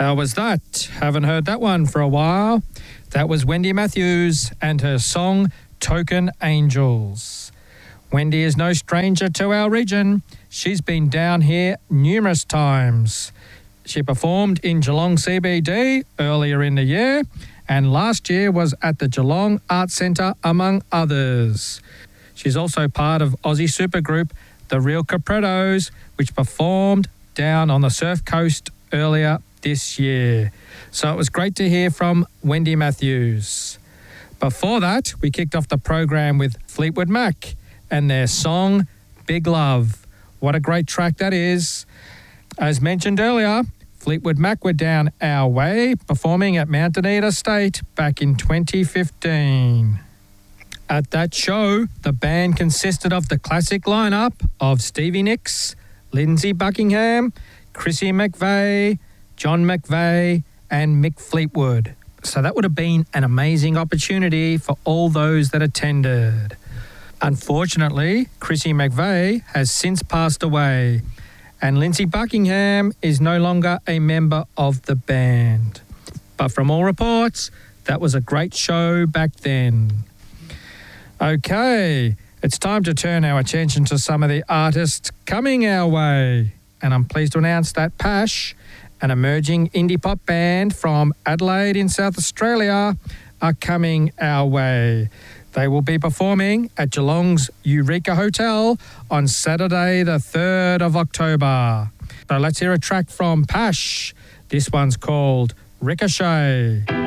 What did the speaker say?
How was that? Haven't heard that one for a while. That was Wendy Matthews and her song Token Angels. Wendy is no stranger to our region. She's been down here numerous times. She performed in Geelong CBD earlier in the year, and last year was at the Geelong Arts Centre, among others. She's also part of Aussie supergroup The Real Caprettos, which performed down on the Surf Coast earlier this year. So it was great to hear from Wendy Matthews. Before that, we kicked off the program with Fleetwood Mac and their song Big Love. What a great track that is. As mentioned earlier, Fleetwood Mac were down our way performing at Mount Anita State back in 2015. At that show, the band consisted of the classic lineup of Stevie Nicks, Lindsey Buckingham, Chrissy McVeigh, John McVeigh and Mick Fleetwood. So that would have been an amazing opportunity for all those that attended. Unfortunately, Chrissy McVeigh has since passed away, and Lindsey Buckingham is no longer a member of the band. But from all reports, that was a great show back then. Okay, it's time to turn our attention to some of the artists coming our way. And I'm pleased to announce that Pash, an emerging indie pop band from Adelaide in South Australia, are coming our way. They will be performing at Geelong's Eureka Hotel on Saturday the 3rd of October. So let's hear a track from Pash. This one's called Ricochet.